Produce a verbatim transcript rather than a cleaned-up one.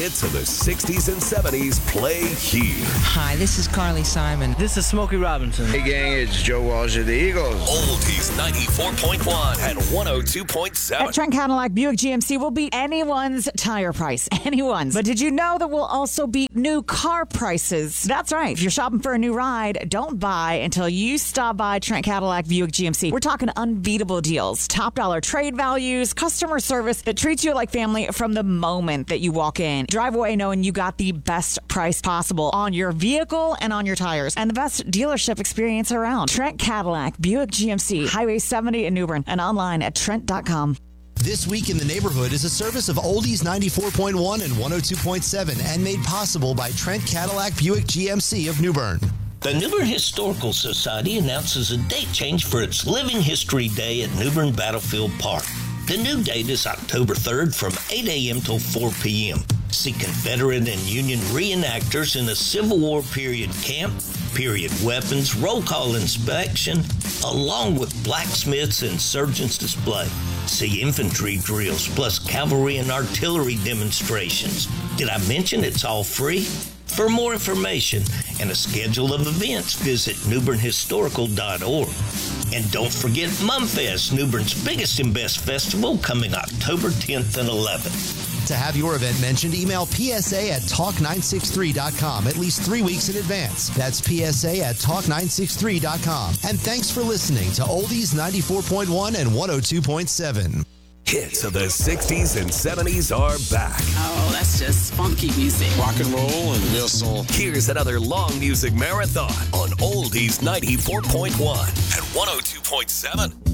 hits of the sixties and seventies play here. Hi, this is Carly Simon. This is Smokey Robinson. Hey gang, it's Joe Walsh of the Eagles. Oldies ninety-four point one and one oh two point seven. At Trent Cadillac Buick G M C will beat anyone's tire price. Anyone's. But did you know that we'll also beat new car prices? That's right. If you're shopping for a new ride, don't buy until you stop by Trent Cadillac Buick G M C. We're talking unbeatable deals, top dollar trade values, customer service that treats you like family from the moment that you walk in. Drive away knowing you got the best price possible on your vehicle and on your tires, and the best dealership experience around. Trent Cadillac Buick G M C, Highway seventy in New Bern, and online at trent dot com. This Week in the Neighborhood is a service of Oldies ninety-four point one and one oh two point seven and made possible by Trent Cadillac Buick G M C of New Bern. The New Bern Historical Society announces a date change for its Living History Day at New Bern Battlefield Park. The new date is October third from eight a.m. till four p.m. See Confederate and Union reenactors in a Civil War period camp, period weapons, roll call inspection, along with blacksmiths and surgeons display. See infantry drills, plus cavalry and artillery demonstrations. Did I mention it's all free? For more information and a schedule of events, visit new bern historical dot org. And don't forget Mumfest, New Bern's biggest and best festival, coming October tenth and eleventh. To have your event mentioned, email P S A at talk nine six three dot com at least three weeks in advance. That's P S A at talk nine six three dot com. And thanks for listening to Oldies ninety-four point one and one oh two point seven. Hits of the sixties and seventies are back. Oh, that's just funky music. Rock and roll and real soul. Here's another long music marathon on Oldies ninety-four point one and one oh two point seven.